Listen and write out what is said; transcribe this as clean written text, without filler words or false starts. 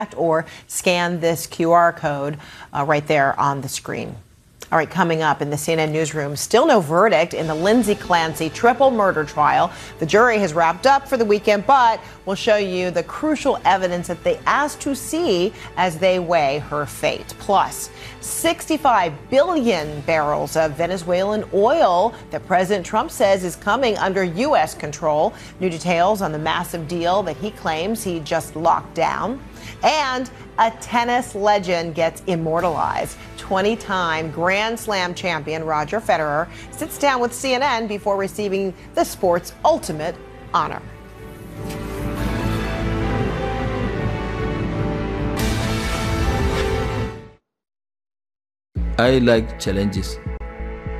or scan this QR code right there on the screen. All right, coming up in the CNN newsroom, still no verdict in the Lindsay Clancy triple murder trial. The jury has wrapped up for the weekend, but we'll show you the crucial evidence that they asked to see as they weigh her fate. Plus, 65 billion barrels of Venezuelan oil that President Trump says is coming under U.S. control. New details on the massive deal that he claims he just locked down. And a tennis legend gets immortalized. 20-time Grand Slam champion Roger Federer sits down with CNN before receiving the sport's ultimate honor. I like challenges.